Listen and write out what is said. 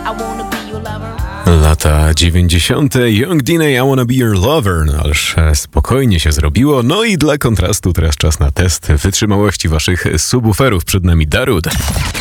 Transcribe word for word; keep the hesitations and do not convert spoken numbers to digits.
Lata dziewięćdziesiąte. Young Diney, I Wanna Be Your Lover. No ależ spokojnie się zrobiło. No i dla kontrastu teraz czas na test wytrzymałości waszych subwooferów. Przed nami Darude.